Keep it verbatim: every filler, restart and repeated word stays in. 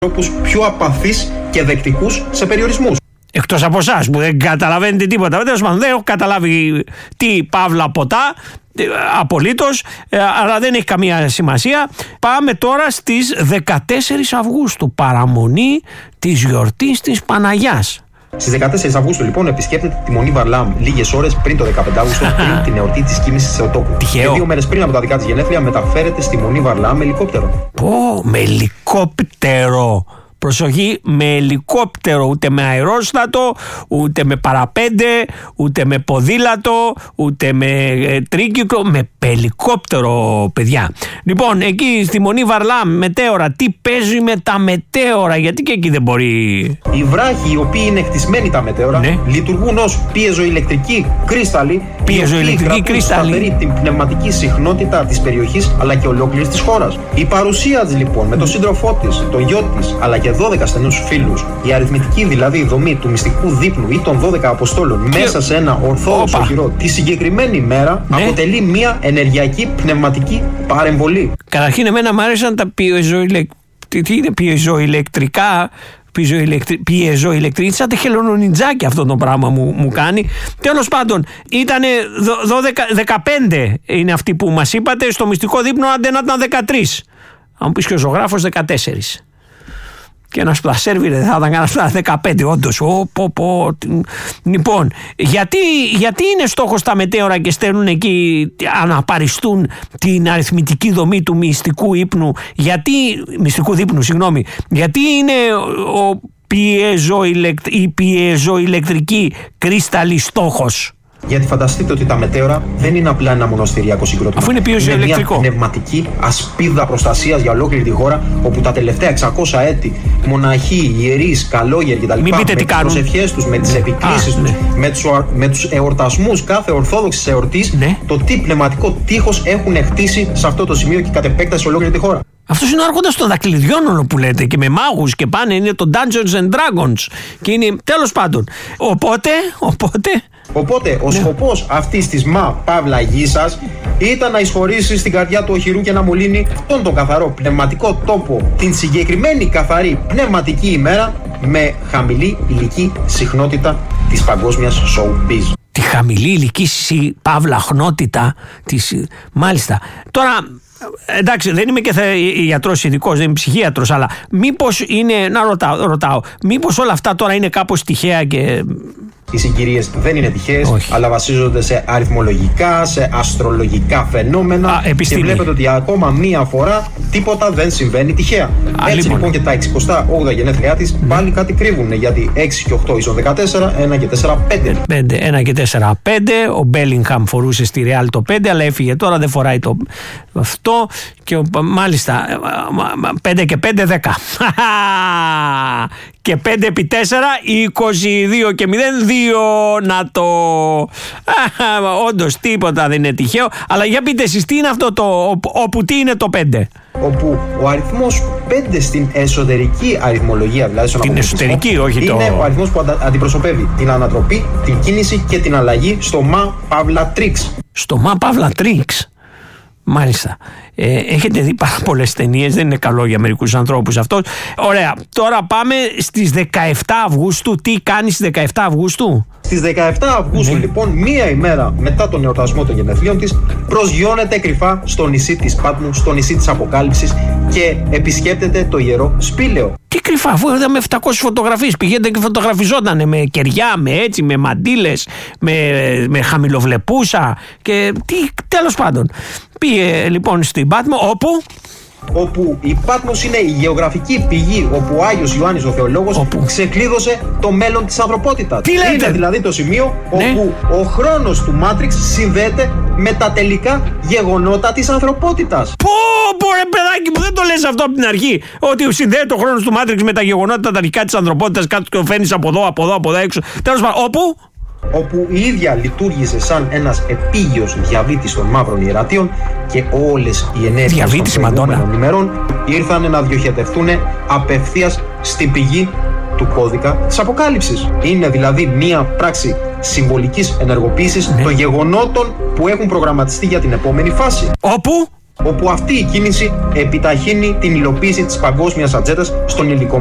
ανθρώπους πιο απαθείς και δεκτικούς σε περιορισμούς. Εκτός από εσάς που δεν καταλαβαίνετε τίποτα. Δεν έχω καταλάβει τι παύλα ποτά, απολύτως, αλλά δεν έχει καμία σημασία. Πάμε τώρα στις δεκατέσσερις Αυγούστου, παραμονή της γιορτής της Παναγιάς. Στις δεκατέσσερις Αυγούστου, λοιπόν, επισκέπτεται τη Μονή Βαρλάμ λίγες ώρες πριν το δεκαπέντε Αυγούστου, πριν την εορτή της κοίμησης της Θεοτόκου. Τυχαίο. Και δύο μέρες πριν από τα δικά της γενέθλια μεταφέρεται στη Μονή Βαρλάμ με ελικόπτερο. Πω, με ελικόπτερο. Προσοχή, με ελικόπτερο, ούτε με αερόστατο, ούτε με παραπέντε, ούτε με ποδήλατο, ούτε με ε, τρίκυκλο, με ελικόπτερο, παιδιά. Λοιπόν, εκεί στη Μονή Βαρλάμ, μετέωρα, τι παίζει με τα μετέωρα, γιατί και εκεί δεν μπορεί. Οι βράχοι, οι οποίοι είναι χτισμένοι τα μετέωρα, ναι, λειτουργούν ως πίεζοηλεκτρικοί κρίσταλοι, πίεζοηλεκτρικοί κρίσταλοι, σταθερή την πνευματική συχνότητα της περιοχής αλλά και ολόκληρης της χώρας. Η παρουσία της, λοιπόν, με τον σύντροφό της, τον γιο της, αλλά και δώδεκα στενούς φίλους, η αριθμητική δηλαδή δομή του μυστικού δείπνου ή των δώδεκα αποστόλων και μέσα σε ένα ορθόδοξο οχυρό τη συγκεκριμένη μέρα, ναι, αποτελεί μια ενεργειακή πνευματική παρεμβολή. Καταρχήν, εμένα μου άρεσαν τα πιεζοηλεκτρικά. Πιεζοηλεκτρική, σαν τεχελονιτζάκι αυτό το πράγμα μου, μου κάνει. Τέλος πάντων, ήταν δεκαπέντε είναι αυτοί που μας είπατε. Στο μυστικό δείπνο, άντε να ήταν δεκατρείς. Αν μου πεις και ο ζωγράφος, δεκατέσσερις. Και ένας πλασέρβιρε δεν θα ήταν κανένα δεκαπέντε, όντως. Ω, πω, πω. Λοιπόν, γιατί, γιατί είναι στόχος τα μετέωρα και στέλνουν εκεί, αναπαριστούν την αριθμητική δομή του μυστικού ύπνου, γιατί, μυστικού δείπνου, συγγνώμη, γιατί είναι ο πιεζοηλεκτ, η πιεζοηλεκτρική κρίσταλη στόχος? Γιατί φανταστείτε ότι τα μετέωρα δεν είναι απλά ένα μοναστηριακό συγκρότημα. Αφού είναι πιεζοηλεκτρικό. Είναι μια πνευματική ασπίδα προστασίας για ολόκληρη τη χώρα, όπου τα τελευταία εξακόσια έτη μοναχοί, ιερείς, καλόγεροι κτλ. Μην πείτε με τις προσευχές τους, με τις επικρίσεις τους, ναι, με τους, με τους εορτασμούς κάθε ορθόδοξης εορτής, ναι, το τι πνευματικό τείχος έχουν χτίσει σε αυτό το σημείο και κατ' επέκταση σε ολόκληρη τη χώρα. Αυτός είναι ο άρχοντας των δακτυλιδιών που λέτε, και με μάγους και πάνε, είναι το Dungeons and Dragons και είναι, τέλος πάντων. Οπότε, οπότε... Οπότε, ο, ναι, σκοπός αυτής της μα παύλα γης ήταν να εισχωρήσει στην καρδιά του οχυρού και να μολύνει αυτόν τον καθαρό πνευματικό τόπο την συγκεκριμένη καθαρή πνευματική ημέρα με χαμηλή ηλική συχνότητα της παγκόσμιας showbiz. Τη χαμηλή ηλική παύλα χνότητα της... Μάλιστα. Τώρα... Εντάξει, δεν είμαι και ιατρός ειδικός, δεν είμαι ψυχίατρος, αλλά μήπως είναι, να ρωτάω, ρωτάω, μήπως όλα αυτά τώρα είναι κάπως τυχαία και... Οι συγκυρίες δεν είναι τυχαίες, όχι, αλλά βασίζονται σε αριθμολογικά, σε αστρολογικά φαινόμενα. Α, και βλέπετε ότι ακόμα μία φορά τίποτα δεν συμβαίνει τυχαία. Α, έτσι λοιπόν, λοιπόν και τα εξηκοστά όγδοα γενέθλιά της, ναι, πάλι κάτι κρύβουν, γιατί έξι και οκτώ ίσον δεκατέσσερα, ένα και τέσσερα, πέντε. πέντε, ένα και τέσσερα, πέντε. Ο Μπέλιγχαμ φορούσε στη Ρεάλ το πέντε, αλλά έφυγε τώρα, δεν φοράει το αυτό. Και ο, μάλιστα πέντε και πέντε, δέκα. Και πέντε επί τέσσερα, είκοσι δύο και μηδέν, δύο. Να το... Όντως τίποτα δεν είναι τυχαίο. Αλλά για πείτε εσείς, τι είναι αυτό το... Όπου τι είναι το πέντε? Όπου ο αριθμός πέντε στην εσωτερική αριθμολογία, δηλαδή στον την εσωτερική, όχι είναι το... ο αριθμός που αντα... αντιπροσωπεύει την ανατροπή, την κίνηση και την αλλαγή στο μα παύλα τρίξ. Στο μα παύλα τρίξ. Μάλιστα. Ε, έχετε δει πάρα πολλές ταινίες, δεν είναι καλό για μερικούς ανθρώπους αυτό. Ωραία. Τώρα πάμε στις δεκαεφτά Αυγούστου. Τι κάνει στις δεκαεφτά Αυγούστου? Στις δεκαεφτά Αυγούστου, ναι, λοιπόν, μία ημέρα μετά τον εορτασμό των γενεθλίων της, προσγειώνεται κρυφά στο νησί της Πάτμου, στο νησί της Αποκάλυψης, και επισκέπτεται το ιερό σπήλαιο. Τι κρυφά, αφού είδαμε επτακόσιες φωτογραφίες, πηγαίνετε και φωτογραφιζότανε με κεριά, με έτσι, με μαντήλες, με, με χαμηλοβλεπούσα και τι, τέλος πάντων. Πήγε λοιπόν στην Πάτμο, όπου... όπου η Πάτμος είναι η γεωγραφική πηγή όπου ο Άγιος Ιωάννης ο Θεολόγος όπου ξεκλείδωσε το μέλλον της ανθρωπότητας. Τι λέτε? Είναι δηλαδή το σημείο, ναι, όπου ο χρόνος του Μάτριξ συνδέεται με τα τελικά γεγονότα της ανθρωπότητας. Πω πω ρε παιδάκι μου, δεν το λες αυτό από την αρχή, ότι συνδέεται ο χρόνος του Μάτριξ με τα γεγονότα τα τελικά της ανθρωπότητας, κάτι το φαίνεις από εδώ, από εδώ, από εδώ έξω. Τέλος πάντων, όπου... όπου η ίδια λειτουργήσε σαν ένας επίγειος διαβήτης των μαύρων ιερατείων και όλες οι ενέργειες των προηγούμενων ημερών ήρθαν να διοχετευτούν απευθείας στην πηγή του κώδικα της Αποκάλυψης. Είναι δηλαδή μία πράξη συμβολικής ενεργοποίησης, ναι, των γεγονότων που έχουν προγραμματιστεί για την επόμενη φάση. Όπου όπου αυτή η κίνηση επιταχύνει την υλοποίηση της παγκόσμιας ατζέντας στον υλικό